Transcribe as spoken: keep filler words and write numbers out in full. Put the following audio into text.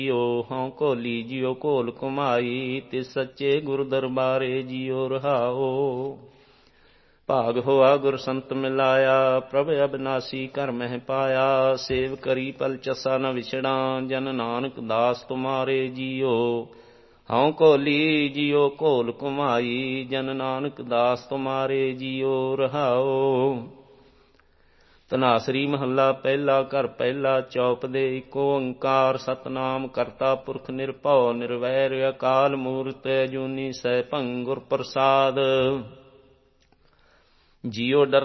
ਹਉ ਘੋਲੀ ਜਿਉ ਘੋਲ ਘੁਮਾਈ, ਤਿਸ ਸੱਚੇ ਗੁਰ ਦਰਬਾਰੇ ਜਿਉ ਰਹਾਓ। ਭਾਗ ਹੋਆ ਗੁਰ ਸੰਤ ਮਿਲਾਇਆ, ਪ੍ਰਭ ਅਬਿਨਾਸੀ ਘਰ ਮਹਿ ਪਾਇਆ। ਸੇਵ ਕਰੀ ਪਲ ਚਸਾ ਨ ਵਿਛੜਾ, ਜਨ ਨਾਨਕ ਦਾਸ ਤੁਮਾਰੇ ਜੀਓ। ਹਉ ਘੋਲੀ ਜਿਉ ਘੋਲ ਘੁਮਾਈ, ਜਨ ਨਾਨਕ ਦਾਸ ਤੁਮਾਰੇ ਜੀਉ ਰਹਾਓ। ਧਨਾਸਰੀ ਮਹੱਲਾ ਪਹਿਲਾ। ਘਰ ਪਹਿਲਾ। ਚੌਪ ਦੇ ਏਕ ਓੰਕਾਰ ਸਤਿਨਾਮ ਕਰਤਾ ਪੁਰਖ ਨਿਰਭਉ ਨਿਰਵੈਰ, ਅਕਾਲ ਮੂਰਤਿ ਅਜੂਨੀ ਸੈਭੰ ਗੁਰ ਪ੍ਰਸਾਦਿ। ਜਿਉ ਡਰ